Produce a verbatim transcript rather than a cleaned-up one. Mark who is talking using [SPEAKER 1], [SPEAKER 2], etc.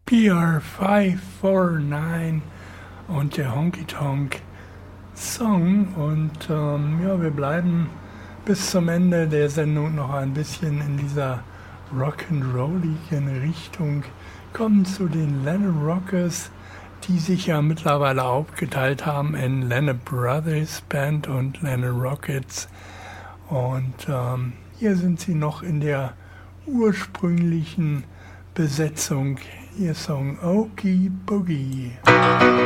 [SPEAKER 1] P R fünf vier neun und der Honky Tonk Song. Und ähm, ja, wir bleiben bis zum Ende der Sendung noch ein bisschen in dieser rock'n'rolligen Richtung, kommen zu den Lennon Rockers, die sich ja mittlerweile aufgeteilt haben in Lennon Brothers Band und Lennon Rockets. Und ähm, hier sind sie noch in der ursprünglichen Besetzung. Ihr Song Okie Boogie.